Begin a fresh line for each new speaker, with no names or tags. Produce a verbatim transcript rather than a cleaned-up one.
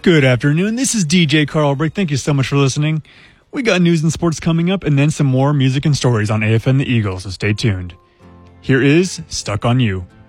Good afternoon. This is D J Carl Brick. Thank you so much for listening. We got news and sports coming up and then some more music and stories on A F N The Eagle, so stay tuned. Here is Stuck on You.